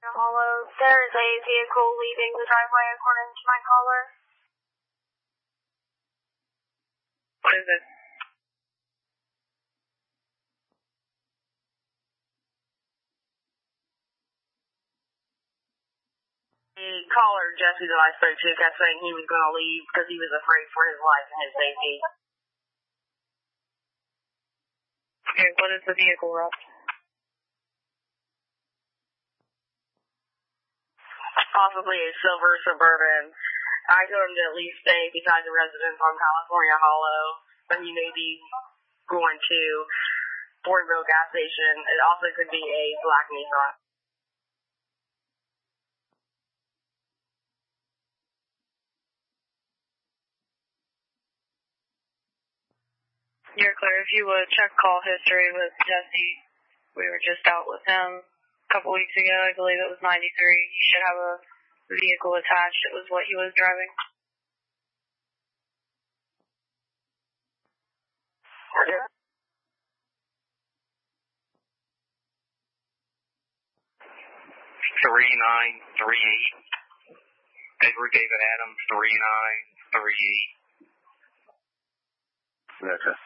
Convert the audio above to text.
Hollow. There is a vehicle leaving the driveway according to my caller. What is it? The caller, Jesse, that I spoke to, kept saying he was going to leave because he was afraid for his life and his safety. Okay, what is the vehicle route? Possibly a silver Suburban. I told him to at least stay beside the residence on California Hollow, but he may be going to Bourneville gas station. It also could be a black Nissan. You're clear. If you would check call history with Jesse, we were just out with him a couple weeks ago. I believe it was 93. You should have a vehicle attached. It was what he was driving. Yeah. 3938. Edward David Adams, 3938. Gotcha.